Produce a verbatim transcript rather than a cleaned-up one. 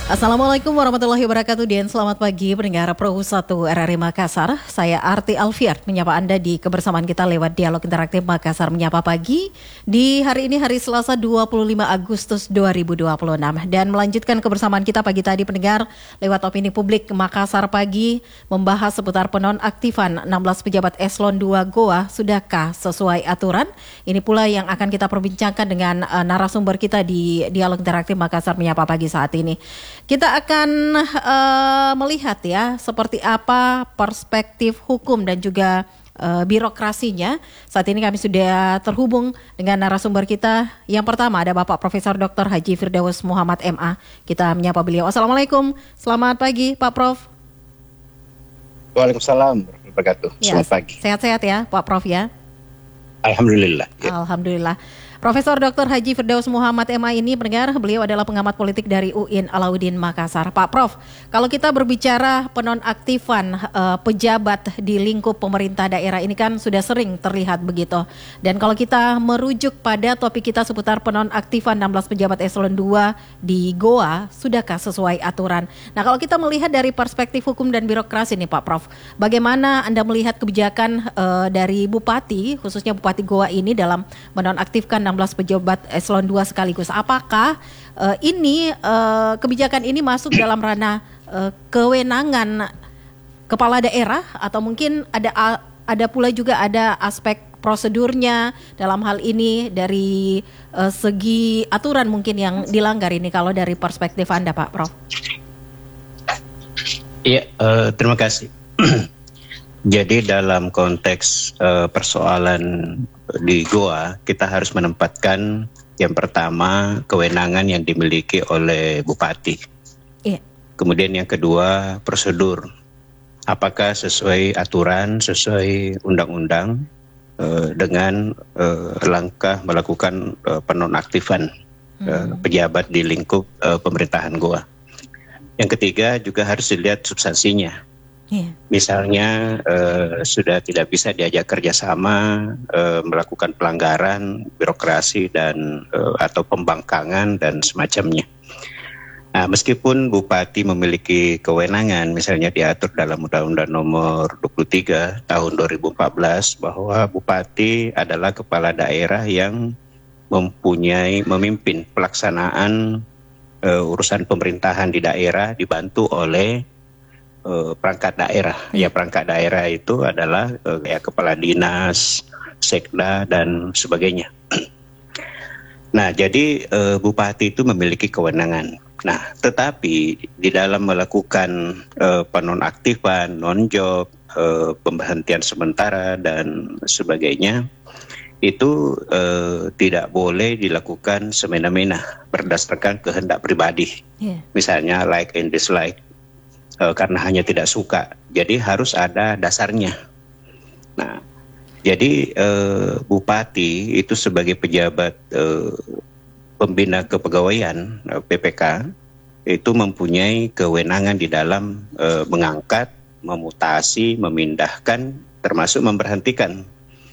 Assalamualaikum warahmatullahi wabarakatuh dan selamat pagi pendengar Pro satu R R I Makassar. Saya Arti Alfiar menyapa Anda di kebersamaan kita lewat Dialog Interaktif Makassar Menyapa Pagi di hari ini hari Selasa dua puluh lima Agustus dua ribu dua puluh enam dan melanjutkan kebersamaan kita pagi tadi pendengar lewat opini publik Makassar Pagi membahas seputar penonaktifan enam belas pejabat eselon dua Goa sudahkah sesuai aturan. Ini pula yang akan kita perbincangkan dengan uh, narasumber kita di Dialog Interaktif Makassar Menyapa Pagi saat ini. Kita akan uh, melihat ya seperti apa perspektif hukum dan juga uh, birokrasinya. Saat ini kami sudah terhubung dengan narasumber kita. Yang pertama ada Bapak Profesor Doktor Haji Firdaus Muhammad M A. Kita menyapa beliau. Assalamualaikum, selamat pagi Pak Prof. Waalaikumsalam warahmatullahi wabarakatuh. Ya, selamat pagi. Sehat-sehat ya Pak Prof ya. Alhamdulillah. Ya. Alhamdulillah. Profesor Doktor Haji Firdaus Muhammad M A ini pendengar, beliau adalah pengamat politik dari U I N Alauddin Makassar. Pak Prof, kalau kita berbicara penonaktifan uh, pejabat di lingkup pemerintah daerah ini kan sudah sering terlihat begitu. Dan kalau kita merujuk pada topik kita seputar penonaktifan enam belas pejabat eselon dua di Goa, sudahkah sesuai aturan? Nah, kalau kita melihat dari perspektif hukum dan birokrasi nih Pak Prof, bagaimana Anda melihat kebijakan uh, dari Bupati, khususnya Bupati Goa ini dalam menonaktifkan enam belas pejabat eselon dua sekaligus? Apakah uh, ini uh, kebijakan ini masuk dalam ranah uh, kewenangan kepala daerah atau mungkin ada ada pula juga ada aspek prosedurnya dalam hal ini dari uh, segi aturan mungkin yang dilanggar ini kalau dari perspektif Anda Pak Prof? Iya, uh, terima kasih. Jadi dalam konteks uh, persoalan di Goa, kita harus menempatkan yang pertama kewenangan yang dimiliki oleh Bupati. Yeah. Kemudian yang kedua prosedur. Apakah sesuai aturan, sesuai undang-undang uh, dengan uh, langkah melakukan uh, penonaktifan uh, hmm. pejabat di lingkup uh, pemerintahan Goa. Yang ketiga juga harus dilihat substansinya. Yeah. Misalnya uh, sudah tidak bisa diajak kerjasama, uh, melakukan pelanggaran birokrasi dan uh, atau pembangkangan dan semacamnya. Nah, meskipun Bupati memiliki kewenangan, misalnya diatur dalam Undang-Undang Nomor dua puluh tiga Tahun dua ribu empat belas bahwa Bupati adalah kepala daerah yang mempunyai memimpin pelaksanaan uh, urusan pemerintahan di daerah dibantu oleh Uh, perangkat daerah. Ya, perangkat daerah itu adalah uh, ya, kepala dinas, sekda dan sebagainya. Nah, jadi uh, Bupati itu memiliki kewenangan. Nah, tetapi di dalam melakukan uh, penonaktifan, non-job, uh, pemberhentian sementara dan sebagainya, itu uh, tidak boleh dilakukan semena-mena berdasarkan kehendak pribadi. Yeah. Misalnya like and dislike. Uh, karena hanya tidak suka, jadi harus ada dasarnya. Nah, jadi uh, Bupati itu sebagai pejabat uh, pembina kepegawaian uh, P P K itu mempunyai kewenangan di dalam uh, mengangkat, memutasi, memindahkan, termasuk memberhentikan